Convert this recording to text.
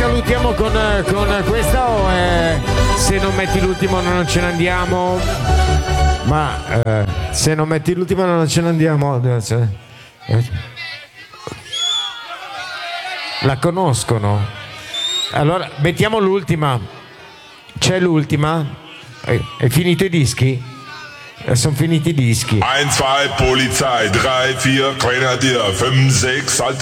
salutiamo con questa o se non metti l'ultimo non ce ne andiamo? Ma se non metti l'ultimo non ce ne andiamo. La conoscono? Allora mettiamo l'ultima. C'è l'ultima? È finito i dischi? Sono finiti i dischi. 1, 2, Polizei, 3, 4, Grenadier, 5, 6,